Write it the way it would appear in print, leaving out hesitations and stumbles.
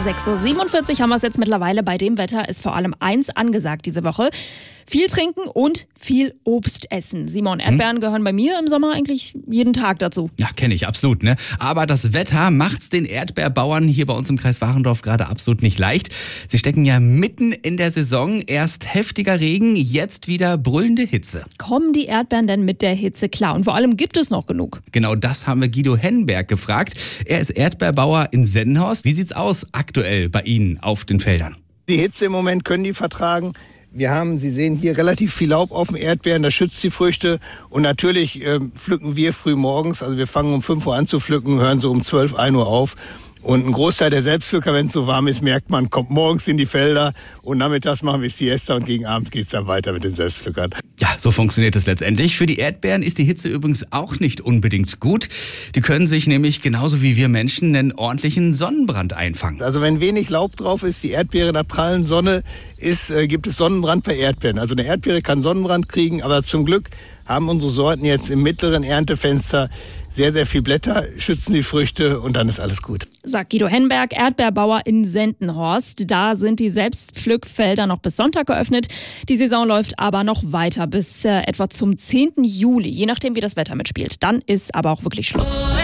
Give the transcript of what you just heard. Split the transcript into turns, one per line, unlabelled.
6.47 Uhr haben wir es jetzt mittlerweile. Bei dem Wetter ist vor allem eins angesagt diese Woche. Viel trinken und viel Obst essen. Simon, Erdbeeren gehören bei mir im Sommer eigentlich jeden Tag dazu.
Ja, kenne ich, absolut, ne? Aber das Wetter macht's den Erdbeerbauern hier bei uns im Kreis Warendorf gerade absolut nicht leicht. Sie stecken ja mitten in der Saison. Erst heftiger Regen, jetzt wieder brüllende Hitze.
Kommen die Erdbeeren denn mit der Hitze klar? Und vor allem, gibt es noch genug?
Genau das haben wir Guido Hennberg gefragt. Er ist Erdbeerbauer in Sendenhorst. Wie sieht's aus aktuell bei Ihnen auf den Feldern?
Die Hitze im Moment können die vertragen. Wir haben, Sie sehen hier, relativ viel Laub auf den Erdbeeren, das schützt die Früchte. Und natürlich pflücken wir früh morgens, also wir fangen um 5 Uhr an zu pflücken, hören so um 12, 1 Uhr auf. Und ein Großteil der Selbstpflücker, wenn es so warm ist, merkt man, kommt morgens in die Felder und nachmittags machen wir Siesta und gegen Abend geht's dann weiter mit den Selbstpflückern.
Ja, so funktioniert es letztendlich. Für die Erdbeeren ist die Hitze übrigens auch nicht unbedingt gut. Die können sich nämlich genauso wie wir Menschen einen ordentlichen Sonnenbrand einfangen.
Also wenn wenig Laub drauf ist, die Erdbeere in der prallen Sonne ist, gibt es Sonnenbrand bei Erdbeeren. Also eine Erdbeere kann Sonnenbrand kriegen, aber zum Glück haben unsere Sorten jetzt im mittleren Erntefenster sehr, sehr viel Blätter, schützen die Früchte und dann ist alles gut.
Sagt Guido Hennberg, Erdbeerbauer in Sendenhorst. Da sind die Selbstpflückfelder noch bis Sonntag geöffnet. Die Saison läuft aber noch weiter bis etwa zum 10. Juli, je nachdem wie das Wetter mitspielt. Dann ist aber auch wirklich Schluss.